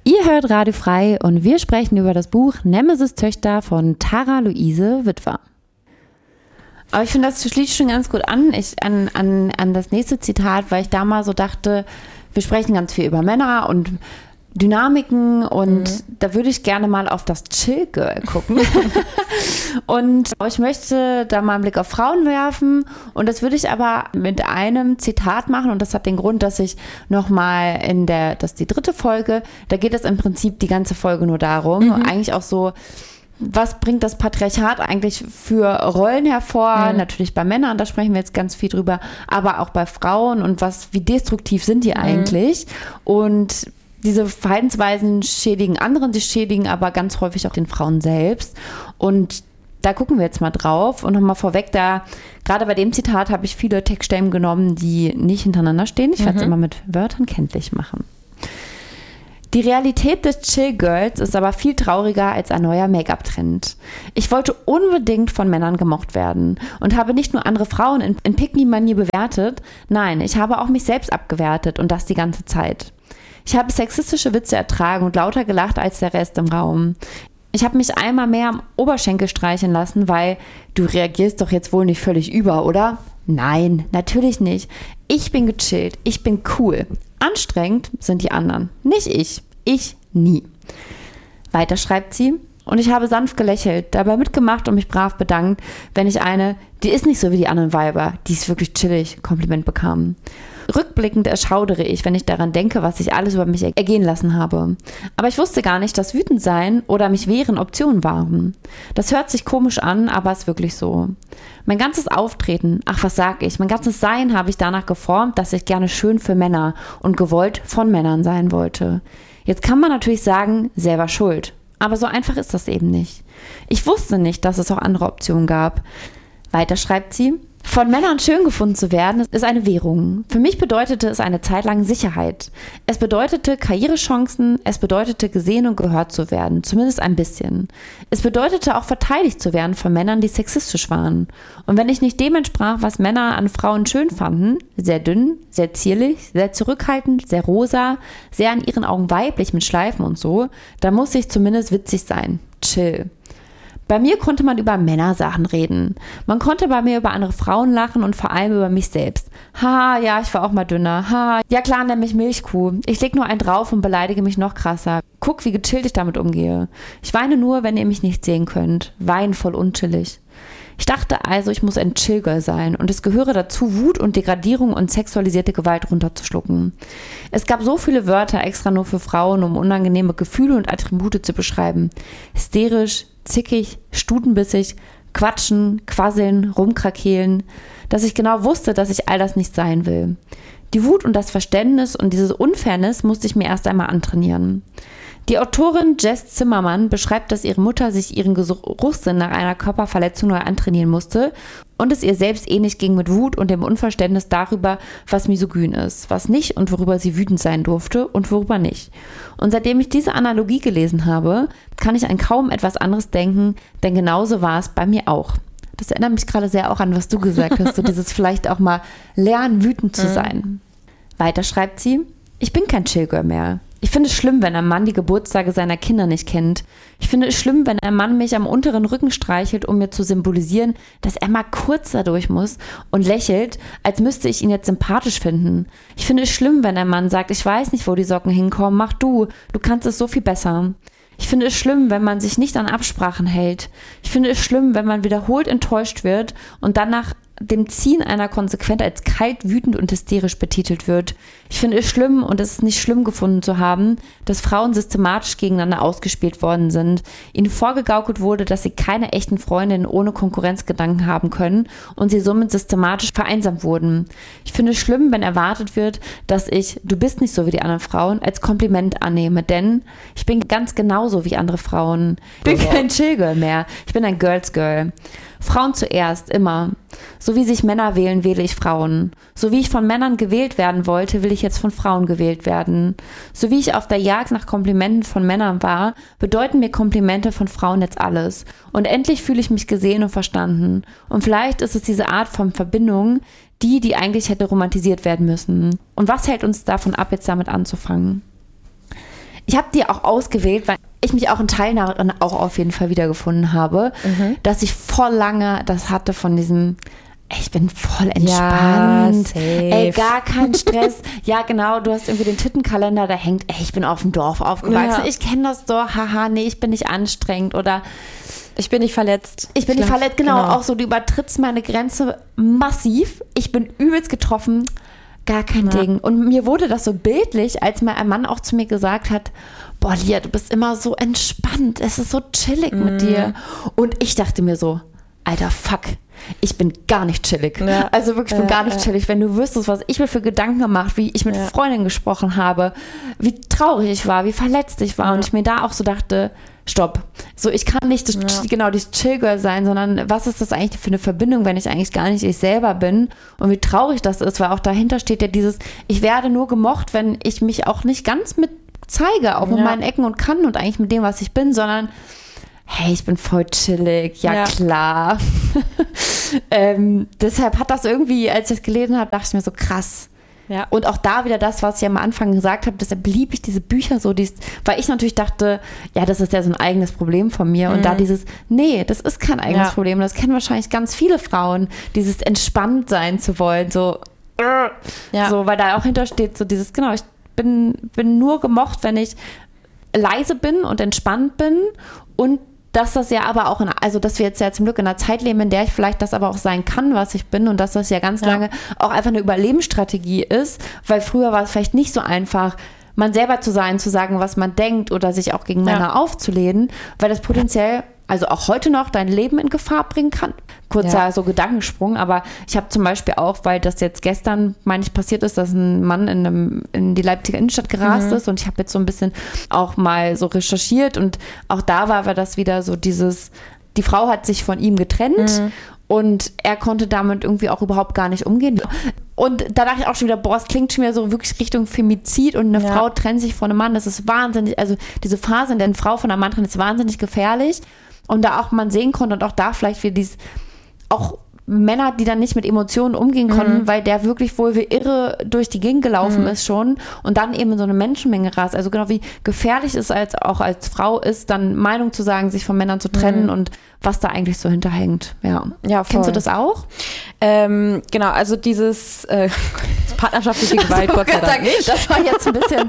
Ihr hört Radio Frei und wir sprechen über das Buch Nemesis-Töchter von Tara Luise Witwer. Aber ich finde, das schließt schon ganz gut an das nächste Zitat, weil ich da mal so dachte, wir sprechen ganz viel über Männer und Dynamiken und da würde ich gerne mal auf das Chill Girl gucken. Und ich möchte da mal einen Blick auf Frauen werfen und das würde ich aber mit einem Zitat machen und das hat den Grund, dass ich nochmal das ist die 3. Folge, da geht es im Prinzip die ganze Folge nur darum, eigentlich auch so, was bringt das Patriarchat eigentlich für Rollen hervor? Natürlich bei Männern, da sprechen wir jetzt ganz viel drüber, aber auch bei Frauen und wie destruktiv sind die eigentlich? Und diese Verhaltensweisen schädigen anderen, die schädigen aber ganz häufig auch den Frauen selbst. Und da gucken wir jetzt mal drauf. Und nochmal vorweg, gerade bei dem Zitat habe ich viele Textstellen genommen, die nicht hintereinander stehen. Ich werde es immer mit Wörtern kenntlich machen. Die Realität des Chill Girls ist aber viel trauriger als ein neuer Make-up-Trend. Ich wollte unbedingt von Männern gemocht werden und habe nicht nur andere Frauen in Pick-me-Manier bewertet, nein, ich habe auch mich selbst abgewertet und das die ganze Zeit. Ich habe sexistische Witze ertragen und lauter gelacht als der Rest im Raum. Ich habe mich einmal mehr am Oberschenkel streicheln lassen, weil du reagierst doch jetzt wohl nicht völlig über, oder? Nein, natürlich nicht. Ich bin gechillt, ich bin cool. Anstrengend sind die anderen, nicht ich. Ich nie. Weiter schreibt sie, und ich habe sanft gelächelt, dabei mitgemacht und mich brav bedankt, wenn ich die ist nicht so wie die anderen Weiber, die ist wirklich chillig, Kompliment bekam. Rückblickend erschaudere ich, wenn ich daran denke, was ich alles über mich ergehen lassen habe. Aber ich wusste gar nicht, dass wütend sein oder mich wehren Optionen waren. Das hört sich komisch an, aber ist wirklich so. Mein ganzes Auftreten, mein ganzes Sein habe ich danach geformt, dass ich gerne schön für Männer und gewollt von Männern sein wollte. Jetzt kann man natürlich sagen, selber schuld. Aber so einfach ist das eben nicht. Ich wusste nicht, dass es auch andere Optionen gab. Weiter schreibt sie, von Männern schön gefunden zu werden, ist eine Währung. Für mich bedeutete es eine Zeit lang Sicherheit. Es bedeutete Karrierechancen, es bedeutete gesehen und gehört zu werden, zumindest ein bisschen. Es bedeutete auch verteidigt zu werden von Männern, die sexistisch waren. Und wenn ich nicht dem entsprach, was Männer an Frauen schön fanden, sehr dünn, sehr zierlich, sehr zurückhaltend, sehr rosa, sehr in ihren Augen weiblich mit Schleifen und so, dann musste ich zumindest witzig sein. Chill. Bei mir konnte man über Männersachen reden. Man konnte bei mir über andere Frauen lachen und vor allem über mich selbst. Haha, ja, ich war auch mal dünner. Haha, ja klar, nenn mich Milchkuh. Ich leg nur einen drauf und beleidige mich noch krasser. Guck, wie gechillt ich damit umgehe. Ich weine nur, wenn ihr mich nicht sehen könnt. Wein voll unchillig. Ich dachte also, ich muss ein Chill-Girl sein und es gehöre dazu, Wut und Degradierung und sexualisierte Gewalt runterzuschlucken. Es gab so viele Wörter extra nur für Frauen, um unangenehme Gefühle und Attribute zu beschreiben. Hysterisch, zickig, stutenbissig, quatschen, quasseln, rumkrakehlen, dass ich genau wusste, dass ich all das nicht sein will. Die Wut und das Verständnis und diese Unfairness musste ich mir erst einmal antrainieren. Die Autorin Jess Zimmermann beschreibt, dass ihre Mutter sich ihren Geruchssinn nach einer Körperverletzung neu antrainieren musste und es ihr selbst ähnlich ging mit Wut und dem Unverständnis darüber, was misogyn ist, was nicht und worüber sie wütend sein durfte und worüber nicht. Und seitdem ich diese Analogie gelesen habe, kann ich an kaum etwas anderes denken, denn genauso war es bei mir auch. Das erinnert mich gerade sehr auch an, was du gesagt hast, so dieses vielleicht auch mal lernen, wütend zu sein. Weiter schreibt sie, ich bin kein Chillgirl mehr. Ich finde es schlimm, wenn ein Mann die Geburtstage seiner Kinder nicht kennt. Ich finde es schlimm, wenn ein Mann mich am unteren Rücken streichelt, um mir zu symbolisieren, dass er mal kurz dadurch muss und lächelt, als müsste ich ihn jetzt sympathisch finden. Ich finde es schlimm, wenn ein Mann sagt, ich weiß nicht, wo die Socken hinkommen, mach du kannst es so viel besser. Ich finde es schlimm, wenn man sich nicht an Absprachen hält. Ich finde es schlimm, wenn man wiederholt enttäuscht wird und dann nach dem Ziehen einer Konsequenz als kalt, wütend und hysterisch betitelt wird. Ich finde es schlimm und es ist nicht schlimm gefunden zu haben, dass Frauen systematisch gegeneinander ausgespielt worden sind, ihnen vorgegaukelt wurde, dass sie keine echten Freundinnen ohne Konkurrenzgedanken haben können und sie somit systematisch vereinsamt wurden. Ich finde es schlimm, wenn erwartet wird, dass ich, du bist nicht so wie die anderen Frauen, als Kompliment annehme, denn ich bin ganz genauso wie andere Frauen. Ich bin kein Chill-Girl mehr, ich bin ein Girls-Girl. Frauen zuerst, immer. So wie sich Männer wählen, wähle ich Frauen. So wie ich von Männern gewählt werden wollte, will ich jetzt von Frauen gewählt werden. So wie ich auf der Jagd nach Komplimenten von Männern war, bedeuten mir Komplimente von Frauen jetzt alles. Und endlich fühle ich mich gesehen und verstanden. Und vielleicht ist es diese Art von Verbindung, die eigentlich hätte romantisiert werden müssen. Und was hält uns davon ab, jetzt damit anzufangen? ich habe die auch ausgewählt, weil ich mich auch in Teilen darin auch auf jeden Fall wiedergefunden habe, dass ich voll lange das hatte von diesem, ich bin voll entspannt, gar kein Stress. Ja, genau, du hast irgendwie den Tittenkalender, da hängt, ich bin auf dem Dorf aufgewachsen, ich kenne das doch, haha, nee, ich bin nicht anstrengend oder ich bin nicht verletzt. Ich bin nicht verletzt, genau, auch so, du übertrittst meine Grenze massiv, ich bin übelst getroffen, gar kein Ding. Und mir wurde das so bildlich, als mal ein Mann auch zu mir gesagt hat, boah, Lia, du bist immer so entspannt, es ist so chillig mit dir. Und ich dachte mir so, alter, fuck, ich bin gar nicht chillig. Ja. Also wirklich, ich bin gar nicht chillig. Wenn du wüsstest, was ich mir für Gedanken gemacht, wie ich mit Freundinnen gesprochen habe, wie traurig ich war, wie verletzt ich war. Und ich mir da auch so dachte, stopp. So, ich kann nicht dieses Chill-Girl sein, sondern was ist das eigentlich für eine Verbindung, wenn ich eigentlich gar nicht ich selber bin? Und wie traurig das ist, weil auch dahinter steht ja dieses, ich werde nur gemocht, wenn ich mich auch nicht ganz mit zeige, auch mit meinen Ecken und Kanten und eigentlich mit dem, was ich bin, sondern hey, ich bin voll chillig, klar. Deshalb hat das irgendwie, als ich das gelesen habe, dachte ich mir so krass. Ja. Und auch da wieder das, was ich am Anfang gesagt habe, deshalb liebe ich diese Bücher so, weil ich natürlich dachte, ja, das ist ja so ein eigenes Problem von mir. Und da nee, das ist kein eigenes Problem. Das kennen wahrscheinlich ganz viele Frauen, dieses entspannt sein zu wollen, so, weil da auch hintersteht, so dieses, genau, ich bin nur gemocht, wenn ich leise bin und entspannt bin und dass das ja aber auch, dass wir jetzt ja zum Glück in einer Zeit leben, in der ich vielleicht das aber auch sein kann, was ich bin und dass das ja ganz lange auch einfach eine Überlebensstrategie ist, weil früher war es vielleicht nicht so einfach, man selber zu sein, zu sagen, was man denkt oder sich auch gegen Männer aufzulehnen, weil das potenziell, also auch heute noch, dein Leben in Gefahr bringen kann. Kurzer so Gedankensprung, aber ich habe zum Beispiel auch, weil das jetzt gestern, meine ich, passiert ist, dass ein Mann in die Leipziger Innenstadt gerast ist und ich habe jetzt so ein bisschen auch mal so recherchiert und auch da war das wieder so dieses, die Frau hat sich von ihm getrennt und er konnte damit irgendwie auch überhaupt gar nicht umgehen. Und da dachte ich auch schon wieder, boah, es klingt schon wieder so wirklich Richtung Femizid und eine Frau trennt sich von einem Mann, das ist wahnsinnig, also diese Phase, in der eine Frau von einem Mann trennt, ist wahnsinnig gefährlich. Und da auch man sehen konnte und auch da vielleicht wieder auch Männer, die dann nicht mit Emotionen umgehen konnten, weil der wirklich wohl wie irre durch die Gegend gelaufen ist schon und dann eben in so eine Menschenmenge rast. Also genau wie gefährlich es auch als Frau ist, dann Meinung zu sagen, sich von Männern zu trennen und was da eigentlich so hinterhängt. Ja, voll. Kennst du das auch? Genau, also dieses partnerschaftliche Gewalt, Gott sei Dank nicht. Das war jetzt ein bisschen,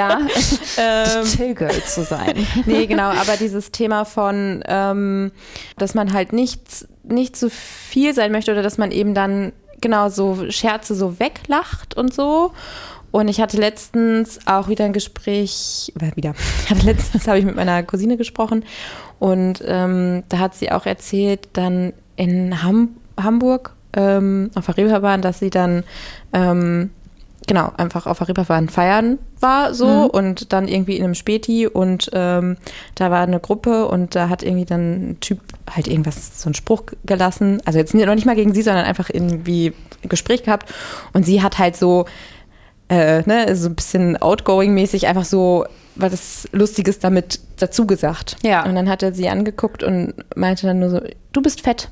Chill-Girl zu sein. Nee, genau, aber dieses Thema von, dass man halt nicht zu viel sein möchte oder dass man eben dann genau so Scherze so weglacht und so. Und ich hatte letztens auch wieder ein Gespräch, letztens habe ich mit meiner Cousine gesprochen und da hat sie auch erzählt, dann in Hamburg auf der Reeperbahn, dass sie dann einfach auf der Reeperbahn feiern war so und dann irgendwie in einem Späti und da war eine Gruppe und da hat irgendwie dann ein Typ halt so einen Spruch gelassen, also jetzt noch nicht mal gegen sie, sondern einfach irgendwie ein Gespräch gehabt und sie hat halt so so ein bisschen outgoing-mäßig einfach so was Lustiges damit dazu gesagt. Ja. Und dann hat er sie angeguckt und meinte dann nur so, du bist fett.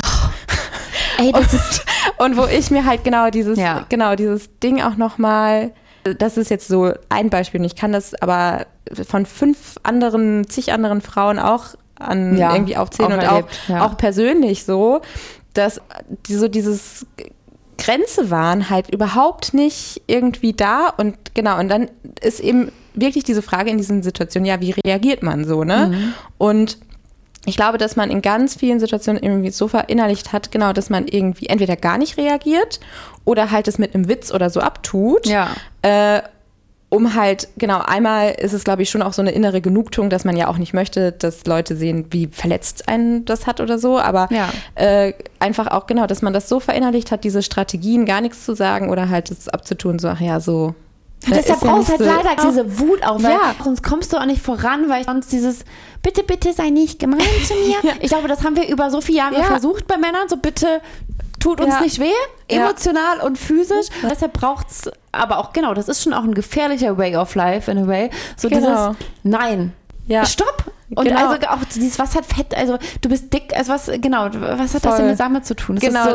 Oh. Ey, das ist... Und wo ich mir halt genau dieses Ding auch nochmal, das ist jetzt so ein Beispiel und ich kann das aber von zig anderen Frauen auch irgendwie aufzählen und auch persönlich so, dass dieses Grenze waren halt überhaupt nicht irgendwie da und genau, und dann ist eben wirklich diese Frage in diesen Situationen, ja, wie reagiert man so, ne? Und ich glaube, dass man in ganz vielen Situationen irgendwie so verinnerlicht hat, genau, dass man irgendwie entweder gar nicht reagiert oder halt es mit einem Witz oder so abtut. Ja. Um halt, genau, einmal ist es, glaube ich, schon auch so eine innere Genugtuung, dass man ja auch nicht möchte, dass Leute sehen, wie verletzt einen das hat oder so, aber einfach auch, genau, dass man das so verinnerlicht hat, diese Strategien, gar nichts zu sagen oder halt es abzutun, so, ach ja, so. Deshalb brauchst du halt leider diese Wut auch, weil sonst kommst du auch nicht voran, weil sonst dieses bitte, bitte sei nicht gemein zu mir. Ich glaube, das haben wir über so viele Jahre versucht bei Männern, so bitte tut uns nicht weh, emotional und physisch. Deshalb braucht es aber auch, genau, das ist schon auch ein gefährlicher Way of Life in a way. So dieses Nein. Ja. Stopp! Und also auch dieses, was hat Fett, also du bist dick, also was hat das denn damit zu tun? Das ist so eine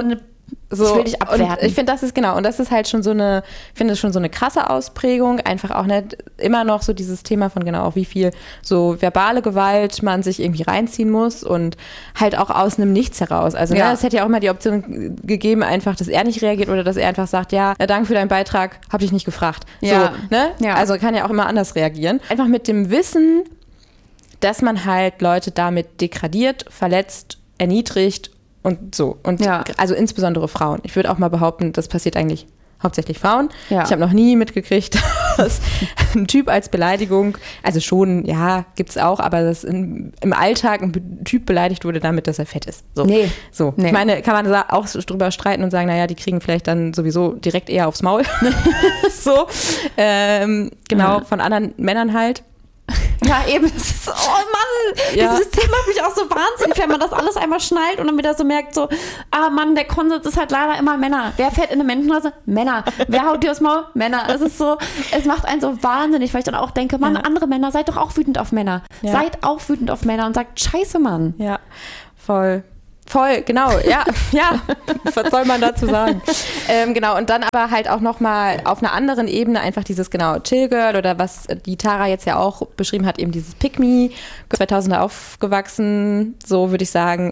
So, ich will dich abwerten. Und ich finde, das ist halt schon so eine krasse Ausprägung, einfach auch nicht immer noch so dieses Thema von genau, wie viel so verbale Gewalt man sich irgendwie reinziehen muss und halt auch aus einem Nichts heraus. Also es hätte ja auch immer die Option gegeben, einfach, dass er nicht reagiert oder dass er einfach sagt, ja, danke für deinen Beitrag, hab dich nicht gefragt. Ja. So, ne? Ja. Also kann ja auch immer anders reagieren. Einfach mit dem Wissen, dass man halt Leute damit degradiert, verletzt, erniedrigt und so. Und also insbesondere Frauen. Ich würde auch mal behaupten, das passiert eigentlich hauptsächlich Frauen. Ja. Ich habe noch nie mitgekriegt, dass ein Typ als Beleidigung, also schon, ja, gibt es auch, aber dass im Alltag ein Typ beleidigt wurde damit, dass er fett ist. So. Nee. Ich meine, kann man da auch drüber streiten und sagen, naja, die kriegen vielleicht dann sowieso direkt eher aufs Maul. So. Genau, von anderen Männern halt. Ja, eben. Das ist, oh Mann, dieses System macht mich auch so wahnsinnig, wenn man das alles einmal schnallt und dann wieder so merkt, so, ah Mann, der Konsens ist halt leider immer Männer. Wer fährt in eine Menschenhase? Männer. Wer haut dir aufs Maul? Männer. Es ist so, es macht einen so wahnsinnig, weil ich dann auch denke, Mann, andere Männer, seid doch auch wütend auf Männer. Ja. Seid auch wütend auf Männer und sagt, scheiße, Mann. Ja, voll, genau, ja, was soll man dazu sagen? Genau, und dann aber halt auch nochmal auf einer anderen Ebene einfach dieses, genau, Chill Girl oder was die Tara jetzt ja auch beschrieben hat, eben dieses Pick Me, 2000er aufgewachsen, so würde ich sagen,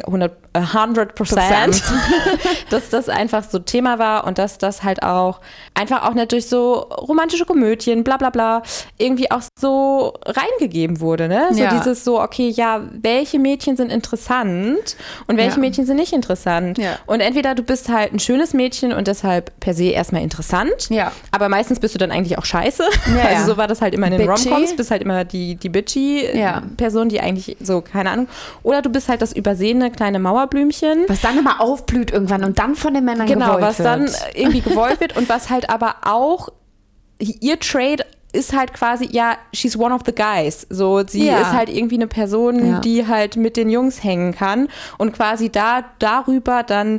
100%, dass das einfach so Thema war und dass das halt auch einfach auch nicht durch so romantische Komödien, bla bla bla, irgendwie auch so reingegeben wurde, ne? So dieses so, okay, ja, welche Mädchen sind interessant und welche Mädchen sind nicht interessant. Ja. Und entweder du bist halt ein schönes Mädchen und deshalb per se erstmal interessant, aber meistens bist du dann eigentlich auch scheiße. Ja, also so war das halt immer in den Rom-Coms, bist halt immer die bitchy Person, die eigentlich so, keine Ahnung. Oder du bist halt das übersehene kleine Mauerblümchen. Was dann immer aufblüht irgendwann und dann von den Männern gewollt wird. Genau, was dann irgendwie gewollt wird und was halt aber auch ihr Trade ist halt quasi, ja, she's one of the guys. So, sie ist halt irgendwie eine Person, die halt mit den Jungs hängen kann und quasi darüber dann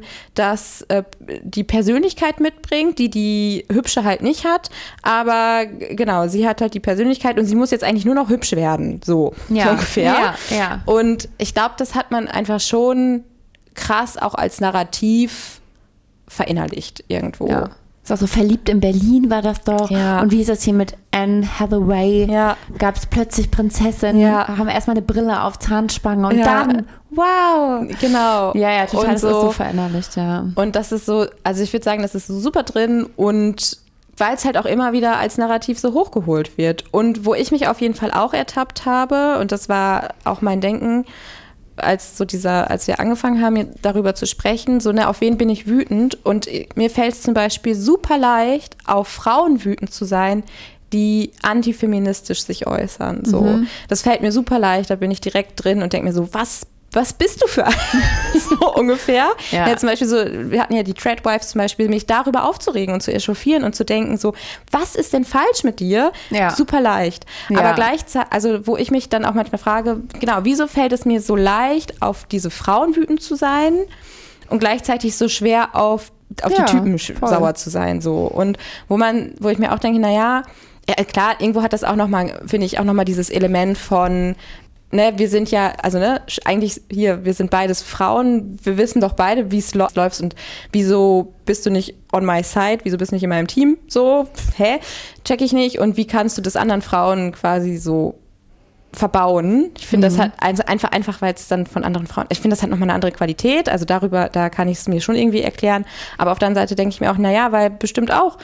die Persönlichkeit mitbringt, die Hübsche halt nicht hat. Aber genau, sie hat halt die Persönlichkeit und sie muss jetzt eigentlich nur noch hübsch werden. So ungefähr. Ja. Und ich glaube, das hat man einfach schon krass auch als Narrativ verinnerlicht irgendwo. Ja. Ist auch so verliebt in Berlin war das doch. Ja. Und wie ist das hier mit Anne Hathaway? Ja. Gab es plötzlich Prinzessin, haben erstmal eine Brille auf, Zahnspange und dann, wow. Genau. Ja, total, und das ist so verinnerlicht, ja. Und das ist so, also ich würde sagen, das ist so super drin und weil es halt auch immer wieder als Narrativ so hochgeholt wird. Und wo ich mich auf jeden Fall auch ertappt habe, und das war auch mein Denken, als wir angefangen haben, darüber zu sprechen, so, auf wen bin ich wütend? Und mir fällt es zum Beispiel super leicht, auf Frauen wütend zu sein, die antifeministisch sich äußern. So. Mhm. Das fällt mir super leicht, da bin ich direkt drin und denke mir so, was bist du für ein? So ungefähr. Ja, zum Beispiel so, wir hatten ja die Tradwives zum Beispiel, mich darüber aufzuregen und zu echauffieren und zu denken so, was ist denn falsch mit dir? Ja. Super leicht. Ja. Aber gleichzeitig, also wo ich mich dann auch manchmal frage, genau, wieso fällt es mir so leicht, auf diese Frauen wütend zu sein und gleichzeitig so schwer auf die Typen sauer zu sein, so. Und wo ich mir auch denke, naja, klar, irgendwo hat das auch nochmal, finde ich, auch nochmal dieses Element von, ne, wir sind ja, also ne, eigentlich hier, wir sind beides Frauen, wir wissen doch beide, wie es läuft und wieso bist du nicht on my side, wieso bist du nicht in meinem Team, so, check ich nicht und wie kannst du das anderen Frauen quasi so verbauen. Ich finde das halt einfach, weil es dann von anderen Frauen, ich finde das halt nochmal eine andere Qualität, also da kann ich es mir schon irgendwie erklären, aber auf der anderen Seite denke ich mir auch, naja, weil bestimmt auch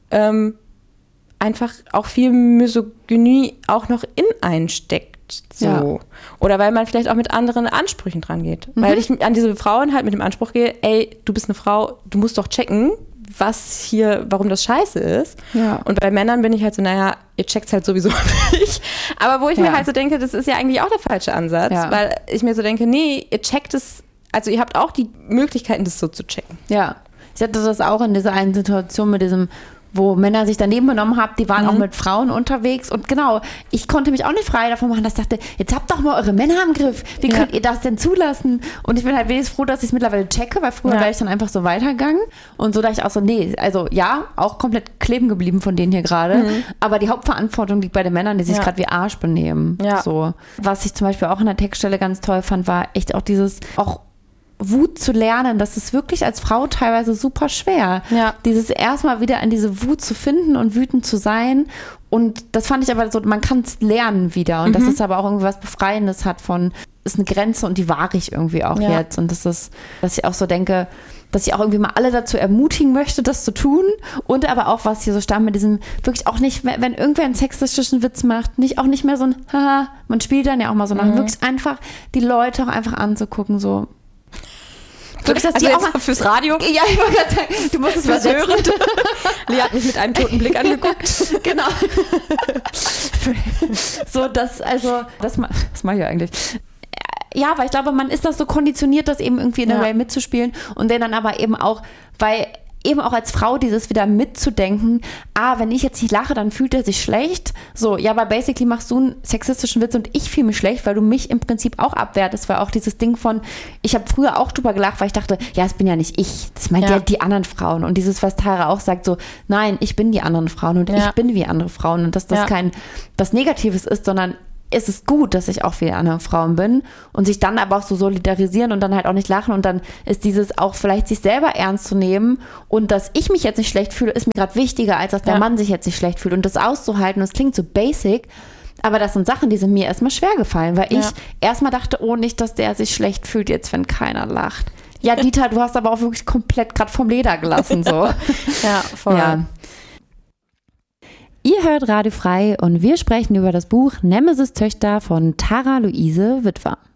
einfach auch viel Misogynie auch noch in einsteckt. So. Ja. Oder weil man vielleicht auch mit anderen Ansprüchen dran geht. Weil ich an diese Frauen halt mit dem Anspruch gehe, ey, du bist eine Frau, du musst doch checken, warum das scheiße ist. Ja. Und bei Männern bin ich halt so, naja, ihr checkt's halt sowieso nicht. Aber wo ich mir halt so denke, das ist ja eigentlich auch der falsche Ansatz, weil ich mir so denke, nee, ihr checkt es, also ihr habt auch die Möglichkeiten, das so zu checken. Ja, ich hatte das auch in dieser einen Situation mit diesem, wo Männer sich daneben genommen haben, die waren auch mit Frauen unterwegs und genau, ich konnte mich auch nicht frei davon machen, dass ich dachte, jetzt habt doch mal eure Männer im Griff, wie könnt ihr das denn zulassen? Und ich bin halt wenigstens froh, dass ich es mittlerweile checke, weil früher wäre ich dann einfach so weitergegangen und so, da ich auch so, nee, also ja, auch komplett kleben geblieben von denen hier gerade, aber die Hauptverantwortung liegt bei den Männern, die sich gerade wie Arsch benehmen. Ja. So. Was ich zum Beispiel auch in der Textstelle ganz toll fand, war echt auch dieses, auch Wut zu lernen, das ist wirklich als Frau teilweise super schwer. Ja. Dieses erstmal wieder an diese Wut zu finden und wütend zu sein. Und das fand ich aber so, man kann es lernen wieder. Und dass es aber auch irgendwie was Befreiendes hat von, ist eine Grenze und die wahre ich irgendwie auch jetzt. Und das ist, dass ich auch so denke, dass ich auch irgendwie mal alle dazu ermutigen möchte, das zu tun. Und aber auch, was hier so stammt mit diesem, wirklich auch nicht, wenn irgendwer einen sexistischen Witz macht, auch nicht mehr so ein, haha, man spielt dann ja auch mal so nach, wirklich einfach die Leute auch einfach anzugucken, so. Wirklich, dass Also die jetzt auch mal fürs Radio. Ja, ich wollte gerade sagen, du musst es was hören. Lea hat mich mit einem toten Blick angeguckt. Genau. So, das mache ich ja eigentlich. Ja, weil ich glaube, man ist das so konditioniert, das eben irgendwie in der Way mitzuspielen und dann aber eben auch, weil eben auch als Frau dieses wieder mitzudenken, wenn ich jetzt nicht lache, dann fühlt er sich schlecht. So, ja, aber basically machst du einen sexistischen Witz und ich fühle mich schlecht, weil du mich im Prinzip auch abwertest, weil auch dieses Ding von, ich habe früher auch drüber gelacht, weil ich dachte, ja, es bin ja nicht ich, das meint ja die anderen Frauen. Und dieses, was Tara auch sagt, so, nein, ich bin die anderen Frauen und ich bin wie andere Frauen und dass das kein was Negatives ist, sondern ist es gut, dass ich auch wie andere Frauen bin und sich dann aber auch so solidarisieren und dann halt auch nicht lachen und dann ist dieses auch vielleicht sich selber ernst zu nehmen und dass ich mich jetzt nicht schlecht fühle, ist mir gerade wichtiger, als dass der Mann sich jetzt nicht schlecht fühlt und das auszuhalten, das klingt so basic, aber das sind Sachen, die sind mir erstmal schwer gefallen, weil ich erstmal dachte, oh, nicht, dass der sich schlecht fühlt jetzt, wenn keiner lacht. Ja, Dieter, du hast aber auch wirklich komplett gerade vom Leder gelassen, so. Ja, voll. Ja. Ihr hört Radio Frei und wir sprechen über das Buch Nemesis Töchter von Tara Luise Witwer.